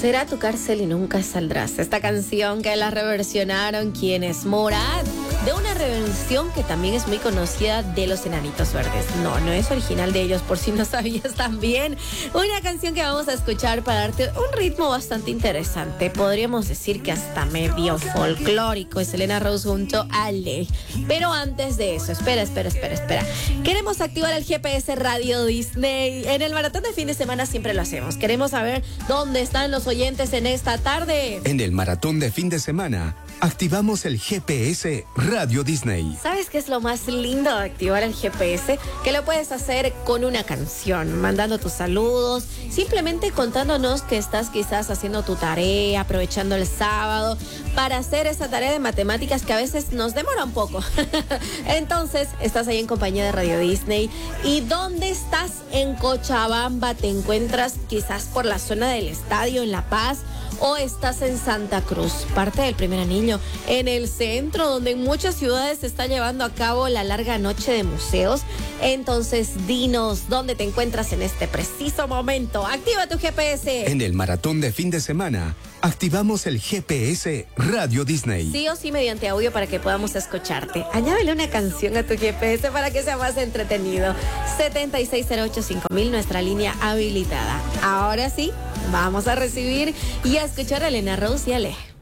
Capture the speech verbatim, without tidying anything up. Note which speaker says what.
Speaker 1: Será tu cárcel y nunca saldrás. Esta canción que la reversionaron quienes Morat, de una reversión que también es muy conocida de Los Enanitos Verdes. No, no es original de ellos, por si no sabías también. Una canción que vamos a escuchar para darte un ritmo bastante interesante. Podríamos decir que hasta medio folclórico. Es Elena Rose junto a Ley. Pero antes de eso, espera, espera, espera, espera. Queremos activar el G P S Radio Disney. En el maratón de fin de semana siempre lo hacemos. Queremos saber dónde están los oyentes en esta tarde.
Speaker 2: En el maratón de fin de semana, activamos el G P S Radio Disney.
Speaker 1: ¿Sabes qué es lo más lindo de activar el G P S? Que lo puedes hacer con una canción, mandando tus saludos, simplemente contándonos que estás quizás haciendo tu tarea, aprovechando el sábado para hacer esa tarea de matemáticas que a veces nos demora un poco. Entonces, estás ahí en compañía de Radio Disney. ¿Y dónde estás? En Cochabamba. ¿Te encuentras quizás por la zona del estadio en La Paz? ¿O estás en Santa Cruz, parte del Primer Anillo, en el centro, donde en muchas ciudades se está llevando a cabo la larga noche de museos? Entonces, dinos dónde te encuentras en este preciso momento. Activa tu G P S.
Speaker 2: En el maratón de fin de semana, activamos el G P S Radio Disney.
Speaker 1: Sí o sí, mediante audio para que podamos escucharte. Añádele una canción a tu G P S para que sea más entretenido. siete seis cero ocho cinco mil, nuestra línea habilitada. Ahora sí, vamos a recibir y a escuchar a Elena Rose y Ale.